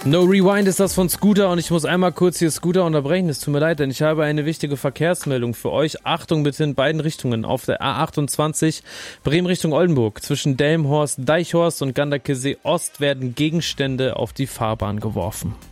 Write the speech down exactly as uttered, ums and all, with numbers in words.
No Rewind ist das von Scooter und ich muss einmal kurz hier Scooter unterbrechen. Es tut mir leid, denn ich habe eine wichtige Verkehrsmeldung für euch. Achtung bitte in beiden Richtungen. Auf der A achtundzwanzig Bremen Richtung Oldenburg zwischen Delmenhorst, Deichhorst und Ganderkesee Ost werden Gegenstände auf die Fahrbahn geworfen.